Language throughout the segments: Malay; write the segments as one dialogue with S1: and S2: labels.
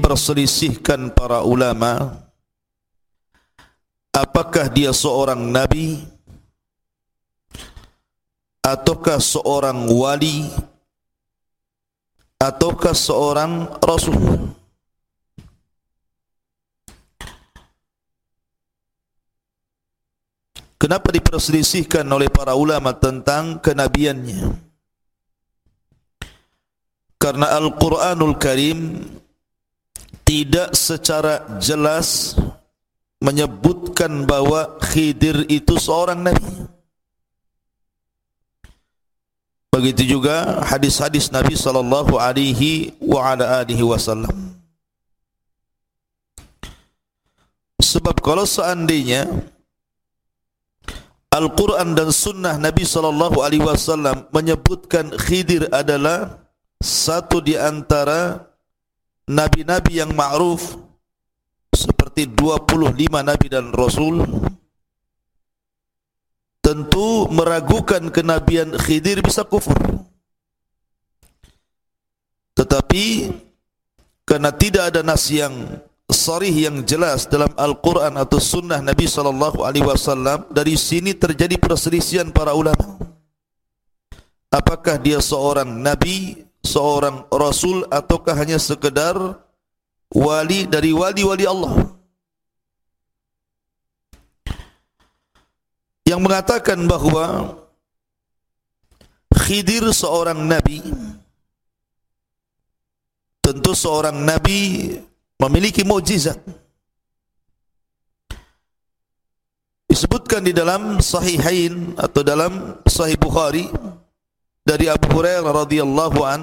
S1: diperselisihkan para ulama, apakah dia seorang nabi ataukah seorang wali ataukah seorang rasul. Kenapa diperselisihkan oleh para ulama tentang kenabiannya? Karena Al-Quranul Karim tidak secara jelas menyebutkan bahwa Khidir itu seorang nabi. Begitu juga hadis-hadis Nabi sallallahu alaihi wasallam. Sebab kalau seandainya Al-Quran dan Sunnah Nabi sallallahu alaihi wasallam menyebutkan Khidir adalah satu di antara nabi-nabi yang ma'ruf seperti 25 nabi dan rasul, tentu meragukan kenabian Khidir bisa kufur. Tetapi karena tidak ada nas yang sharih yang jelas dalam Al-Quran atau Sunnah Nabi sallallahu alaihi wasallam, dari sini terjadi perselisihan para ulama. Apakah dia seorang nabi, seorang rasul, ataukah hanya sekedar wali dari wali-wali Allah? Yang mengatakan bahawa Khidir seorang nabi, tentu seorang nabi memiliki mukjizat. Disebutkan di dalam Sahihain atau dalam Sahih Bukhari dari Abu Hurairah radhiyallahu an,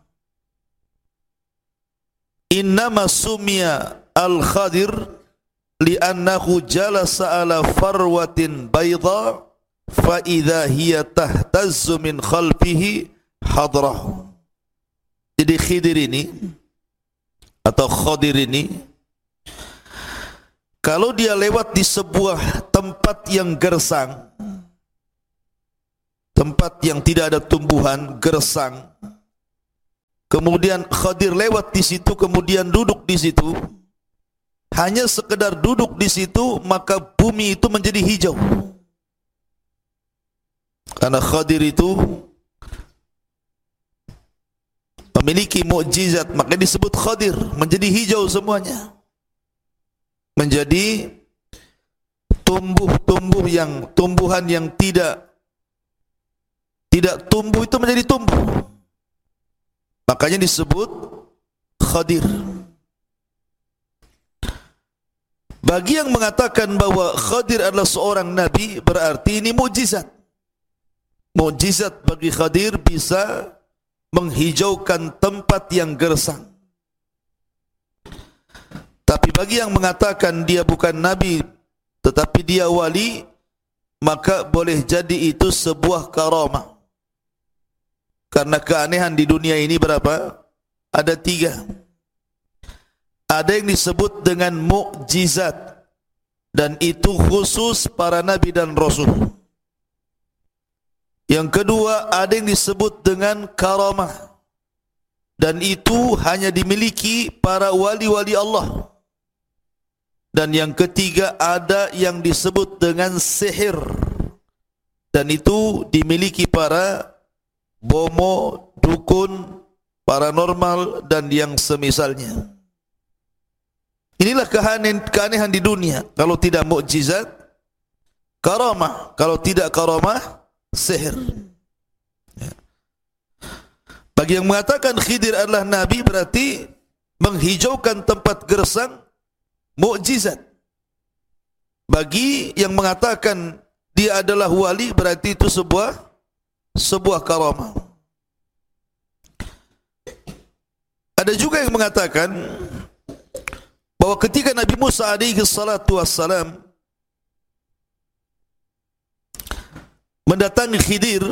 S1: innama sumiya al-Khadir li'annahu jalasa ala farwatin bayda fa idza hiya tahtazzu min khalfihi hadrah. Jadi Khidir ini atau Khadir ini, kalau dia lewat di sebuah tempat yang gersang, tempat yang tidak ada tumbuhan, gersang, kemudian Khadir lewat di situ, kemudian duduk di situ, hanya sekedar duduk di situ, maka bumi itu menjadi hijau. Karena Khadir itu memiliki mukjizat, maka disebut Khadir, menjadi hijau semuanya. Menjadi tumbuhan yang tidak tumbuh itu menjadi tumbuh. Makanya disebut Khadir. Bagi yang mengatakan bahwa Khadir adalah seorang nabi, berarti ini mukjizat. Mukjizat bagi Khadir bisa menghijaukan tempat yang gersang. Tapi bagi yang mengatakan dia bukan nabi tetapi dia wali, maka boleh jadi itu sebuah karamah. Karena keanehan di dunia ini berapa? Ada 3. Ada yang disebut dengan mukjizat, dan itu khusus para nabi dan rasul. Yang kedua, ada yang disebut dengan karamah, dan itu hanya dimiliki para wali-wali Allah. Dan yang ketiga, ada yang disebut dengan sihir, dan itu dimiliki para bomo, dukun, paranormal, dan yang semisalnya. Inilah keanehan di dunia. Kalau tidak mukjizat, karamah. Kalau tidak karamah, sihir. Bagi yang mengatakan Khidir adalah nabi, berarti menghijaukan tempat gersang mukjizat. Bagi yang mengatakan dia adalah wali, berarti itu sebuah karamah. Ada juga yang mengatakan bahwa ketika Nabi Musa alaihi salatu wassalam mendatangi Khidir,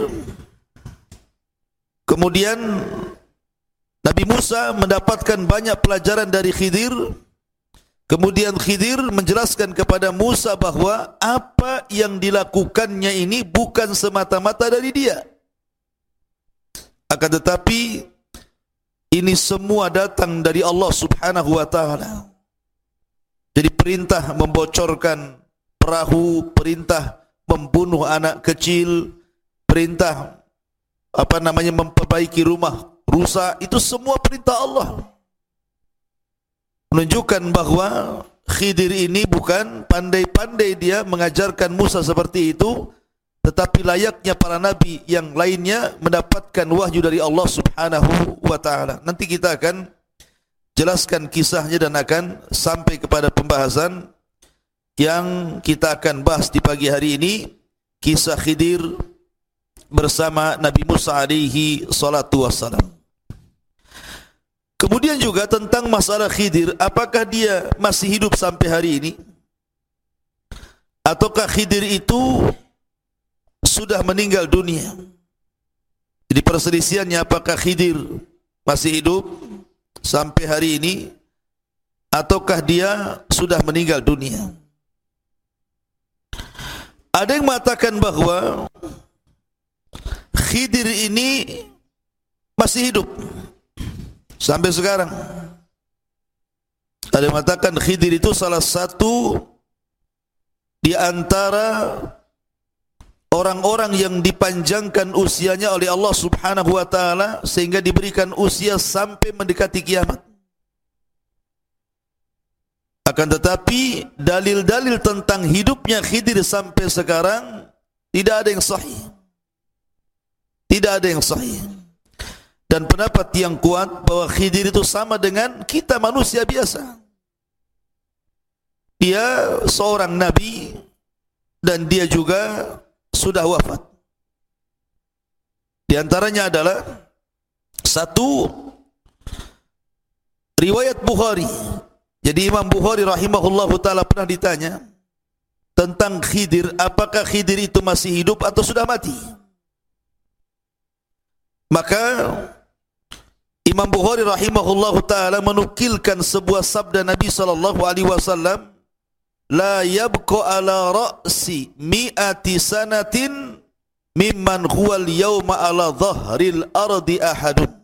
S1: kemudian Nabi Musa mendapatkan banyak pelajaran dari Khidir. Kemudian Khidir menjelaskan kepada Musa bahwa apa yang dilakukannya ini bukan semata-mata dari dia, akan tetapi ini semua datang dari Allah Subhanahu wa ta'ala. Jadi perintah membocorkan perahu, perintah membunuh anak kecil, perintah memperbaiki rumah rusak, itu semua perintah Allah. Menunjukkan bahawa Khidir ini bukan pandai-pandai dia mengajarkan Musa seperti itu, tetapi layaknya para nabi yang lainnya mendapatkan wahyu dari Allah Subhanahu wa ta'ala. Nanti kita akan jelaskan kisahnya dan akan sampai kepada pembahasan yang kita akan bahas di pagi hari ini, kisah Khidir bersama Nabi Musa alaihi salatu wassalam. Kemudian juga tentang masalah Khidir, apakah dia masih hidup sampai hari ini? Ataukah Khidir itu sudah meninggal dunia? Jadi perselisihannya apakah Khidir masih hidup sampai hari ini ataukah dia sudah meninggal dunia? Ada yang mengatakan bahawa Khidir ini masih hidup sampai sekarang. Ada yang mengatakan Khidir itu salah satu di antara orang-orang yang dipanjangkan usianya oleh Allah Subhanahu wa ta'ala sehingga diberikan usia sampai mendekati kiamat. Akan tetapi dalil-dalil tentang hidupnya Khidir sampai sekarang tidak ada yang sahih. Tidak ada yang sahih. Dan pendapat yang kuat bahwa Khidir itu sama dengan kita manusia biasa. Dia seorang nabi dan dia juga sudah wafat. Di antaranya adalah satu riwayat Bukhari. Jadi Imam Bukhari rahimahullahu ta'ala pernah ditanya tentang Khidir, apakah Khidir itu masih hidup atau sudah mati? Maka Imam Bukhari rahimahullahu ta'ala menukilkan sebuah sabda Nabi SAW, la yabqa ala ra'si mi'ati sanatin mimman huwal yawma ala dhahril ardi ahadun.